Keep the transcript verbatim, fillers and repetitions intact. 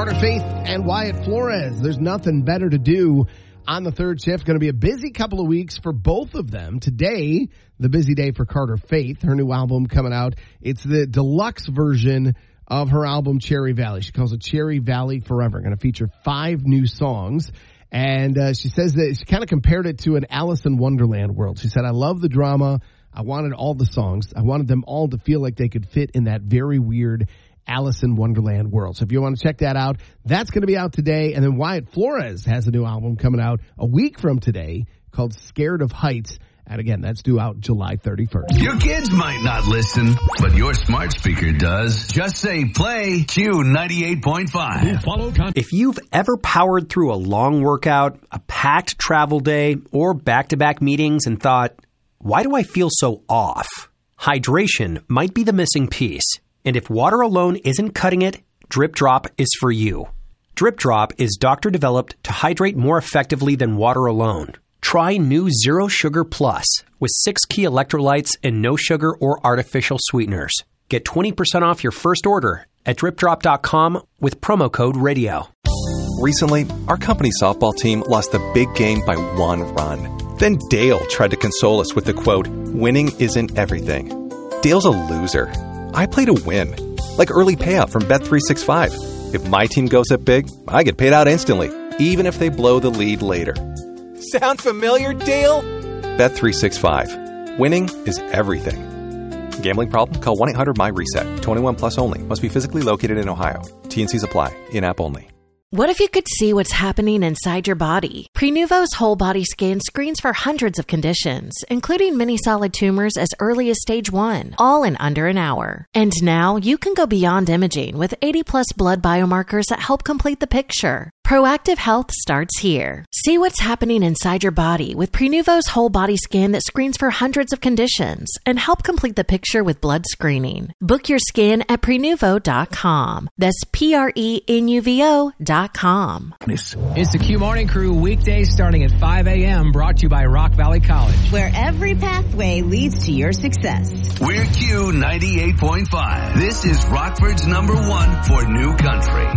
Carter Faith and Wyatt Flores. There's nothing better to do on the third shift. Going to be a busy couple of weeks for both of them. Today, the busy day for Carter Faith. Her new album coming out. It's the deluxe version of her album Cherry Valley. She calls it Cherry Valley Forever. Going to feature five new songs. And uh, she says that she kind of compared it to an Alice in Wonderland world. She said, I love the drama. I wanted all the songs. I wanted them all to feel like they could fit in that very weird Alice in Wonderland world. So if you want to check that out, that's going to be out today. And then Wyatt Flores has a new album coming out a week from today called Scared of Heights. And again, that's due out July thirty-first. Your kids might not listen, but your smart speaker does. Just say play Q ninety-eight point five. If you've ever powered through a long workout, a packed travel day, or back-to-back meetings and thought, why do I feel so off? Hydration might be the missing piece. And if water alone isn't cutting it, Drip Drop is for you. Drip Drop is doctor-developed to hydrate more effectively than water alone. Try new Zero Sugar Plus with six key electrolytes and no sugar or artificial sweeteners. Get twenty percent off your first order at drip drop dot com with promo code radio. Recently, our company softball team lost the big game by one run. Then Dale tried to console us with the quote, winning isn't everything. Dale's a loser. I play to win, like early payout from Bet three sixty-five. If my team goes up big, I get paid out instantly, even if they blow the lead later. Sound familiar, Dale? Bet three sixty-five. Winning is everything. Gambling problem? Call one eight hundred my reset. twenty-one plus only. Must be physically located in Ohio. T and C's apply. In-app only. What if you could see what's happening inside your body? Prenuvo's whole body scan screens for hundreds of conditions, including many solid tumors as early as stage one, all in under an hour. And now you can go beyond imaging with eighty plus blood biomarkers that help complete the picture. Proactive health starts here. See what's happening inside your body with Prenuvo's whole body scan that screens for hundreds of conditions and help complete the picture with blood screening. Book your scan at prenuvo dot com. That's P R E N U V O dot com. It's the Q Morning Crew, weekdays starting at five a.m., brought to you by Rock Valley College, where every pathway leads to your success. We're Q ninety-eight point five. This is Rockford's number one for new country.